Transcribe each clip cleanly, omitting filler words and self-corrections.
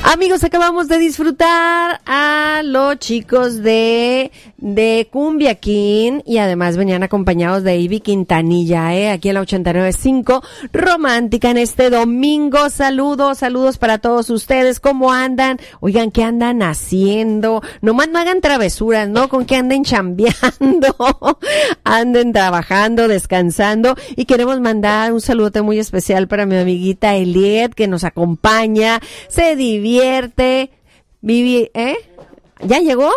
Amigos, acabamos de disfrutar a los chicos de Cumbia King y además venían acompañados de Ivy Quintanilla, aquí en la 89.5 Romántica en este domingo. Saludos para todos ustedes. ¿Cómo andan? Oigan, ¿qué andan haciendo? Nomás no hagan travesuras, ¿no? Con que anden chambeando, anden trabajando, descansando. Y queremos mandar un saludo muy especial para mi amiguita Eliet, que nos acompaña, se divierte, vive, ¿ya llegó?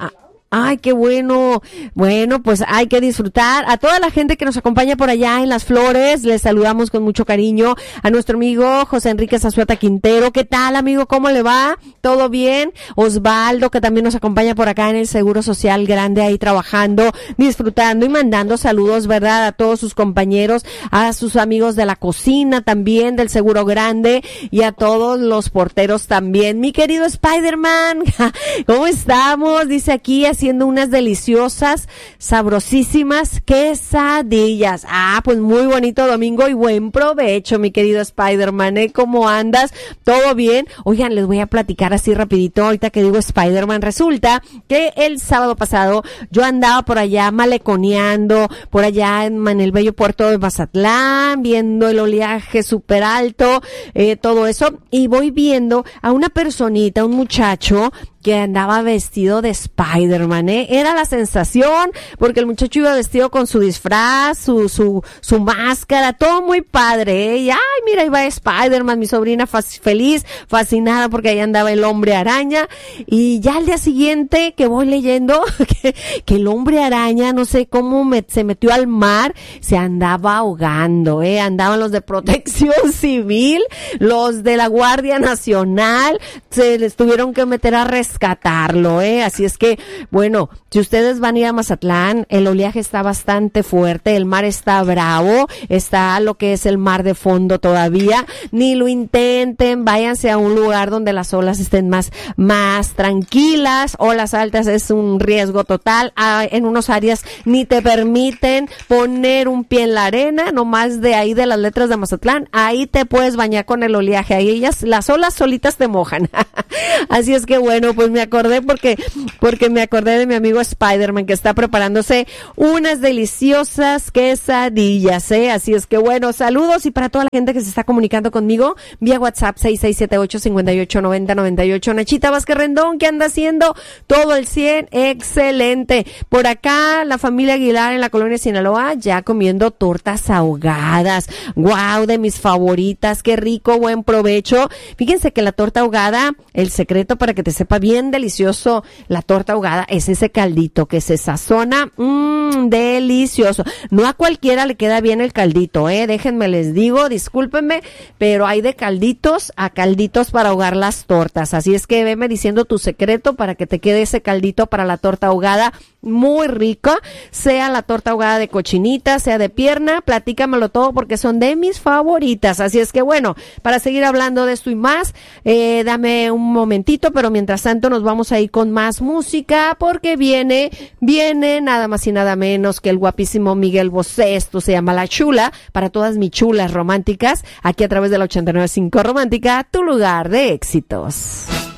Ay, qué bueno. Bueno, pues hay que disfrutar. A toda la gente que nos acompaña por allá en Las Flores, les saludamos con mucho cariño. A nuestro amigo José Enrique Zazueta Quintero. ¿Qué tal, amigo? ¿Cómo le va? ¿Todo bien? Osvaldo, que también nos acompaña por acá en el Seguro Social Grande, ahí trabajando, disfrutando y mandando saludos, ¿verdad? A todos sus compañeros, a sus amigos de la cocina también, del Seguro Grande, y a todos los porteros también. Mi querido Spider-Man, ¿cómo estamos? Dice aquí, haciendo unas deliciosas, sabrosísimas quesadillas. Pues muy bonito domingo y buen provecho, mi querido Spider-Man, ¿Cómo andas? ¿Todo bien? Oigan, les voy a platicar así rapidito, ahorita que digo Spider-Man, resulta que el sábado pasado yo andaba por allá maleconeando, por allá en el bello puerto de Mazatlán, viendo el oleaje súper alto, todo eso, y voy viendo a una personita, un muchacho, que andaba vestido de Spider-Man, Era la sensación, porque el muchacho iba vestido con su disfraz, su máscara, todo muy padre, Y, ay, mira, ahí va Spider-Man, mi sobrina feliz, fascinada, porque ahí andaba el hombre araña. Y ya al día siguiente que voy leyendo, que el hombre araña, no sé cómo se metió al mar, se andaba ahogando, Andaban los de Protección Civil, los de la Guardia Nacional, se les tuvieron que meter a rescatarlo, Así es que, bueno, si ustedes van a ir a Mazatlán, el oleaje está bastante fuerte, el mar está bravo, está lo que es el mar de fondo todavía, ni lo intenten, váyanse a un lugar donde las olas estén más tranquilas, olas altas es un riesgo total, en unos áreas ni te permiten poner un pie en la arena, nomás de ahí de las letras de Mazatlán, ahí te puedes bañar con el oleaje, ahí las olas solitas te mojan. Así es que bueno, pues me acordé porque me acordé de mi amigo Spider-Man, que está preparándose unas deliciosas quesadillas, Así es que bueno, saludos, y para toda la gente que se está comunicando conmigo vía WhatsApp 6678-589098. Nachita Vázquez Rendón, ¿qué anda haciendo? Todo el 100, excelente. Por acá, la familia Aguilar en la colonia Sinaloa, ya comiendo tortas ahogadas. Wow, de mis favoritas, qué rico, buen provecho. Fíjense que la torta ahogada, el secreto para que te sepa bien delicioso la torta ahogada es ese caldito que se sazona, delicioso. No a cualquiera le queda bien el caldito, déjenme les digo, discúlpenme, pero hay de calditos a calditos para ahogar las tortas, así es que veme diciendo tu secreto para que te quede ese caldito para la torta ahogada, muy rica, sea la torta ahogada de cochinita, sea de pierna, platícamelo todo porque son de mis favoritas, así es que bueno, para seguir hablando de esto y más, dame un momentito, pero mientras tanto nos vamos a ir con más música porque viene nada más y nada menos que el guapísimo Miguel Bosé. Esto se llama La Chula, para todas mis chulas románticas, aquí a través de la 89.5 Romántica, tu lugar de éxitos.